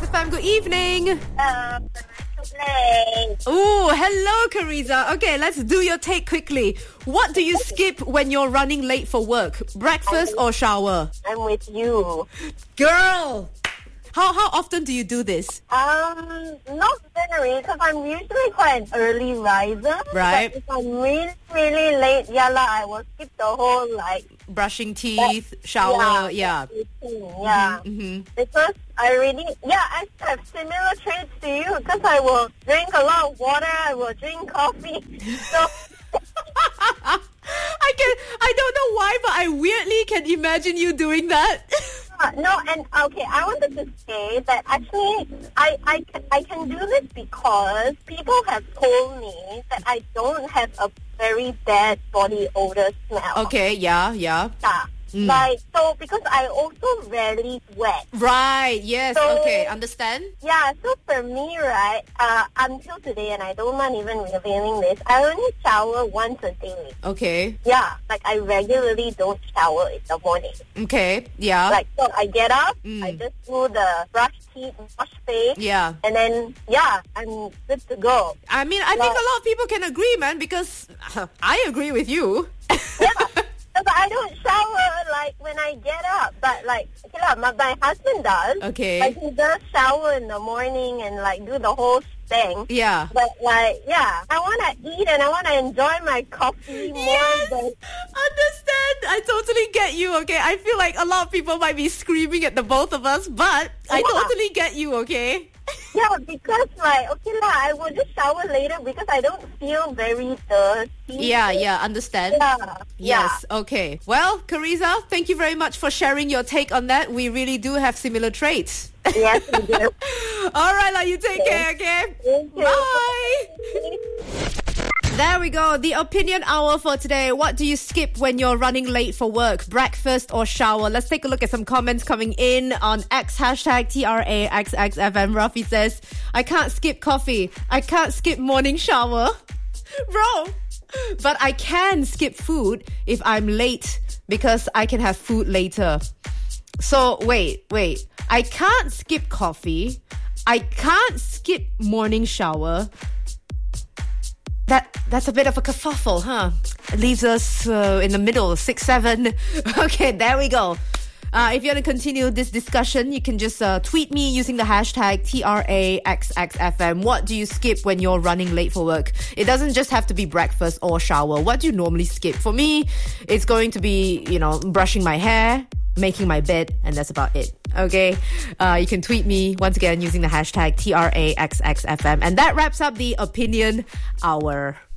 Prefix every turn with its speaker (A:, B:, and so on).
A: XXFM, good evening.
B: Play.
A: Oh, hello, Carissa. Okay, let's do your take quickly. What do you skip when you're running late for work? Breakfast or shower?
B: I'm with you.
A: Girl! How often do you do this?
B: Not very, because I'm usually quite an early riser.
A: Right.
B: But if I'm really, really late, I will skip the whole,
A: Brushing teeth, shower, yeah.
B: routine, Because I really, I have similar traits to you, because I will drink a lot of water, I will drink coffee. So...
A: I don't know why, but I weirdly can imagine you doing that.
B: No, and okay, I wanted to say that actually I can do this because people have told me that I don't have a very bad body odor smell.
A: Okay, yeah.
B: Yeah. So because I also rarely sweat.
A: Right, yes,
B: So-
A: okay, understand?
B: Yeah, so for me, right, until today, and I don't mind even revealing this, I only shower once a day.
A: Okay,
B: Yeah, I regularly don't shower in the morning.
A: okay, yeah.
B: So I get up, I just do the brush teeth, wash face,
A: Yeah.
B: and then, I'm good to go.
A: I mean, I think a lot of people can agree, man, because I agree with you.
B: But I don't shower, when I get up. But, my husband does.
A: Okay.
B: He does shower in the morning and, do the whole thing.
A: Yeah.
B: But, I want to eat and I want to enjoy my coffee more
A: Yes!
B: than...
A: Understand. I totally get you, okay? I feel like a lot of people might be screaming at the both of us, but I totally get you, okay?
B: Yeah, because, I will just shower later because I don't feel very thirsty.
A: Yeah, understand.
B: Yeah.
A: Yes, okay. Well, Carissa, thank you very much for sharing your take on that. We really do have similar traits.
B: Yes, we do.
A: All right, you take care, okay?
B: Thank you.
A: Bye! There we go. The opinion hour for today. What do you skip when you're running late for work? Breakfast or shower? Let's take a look at some comments coming in on X hashtag TRAXXFM. Rafi says, I can't skip coffee. I can't skip morning shower. Bro, but I can skip food if I'm late because I can have food later. So wait. I can't skip coffee. I can't skip morning shower. That's a bit of a kerfuffle, huh? It leaves us in the middle, 6, 7. Okay, there we go. If you want to continue this discussion, you can just tweet me using the hashtag TRAXXFM. What do you skip when you're running late for work? It doesn't just have to be breakfast or shower. What do you normally skip? For me, it's going to be, brushing my hair, making my bed, and that's about it. Okay? You can tweet me once again using the hashtag TRAXXFM. And that wraps up the opinion hour.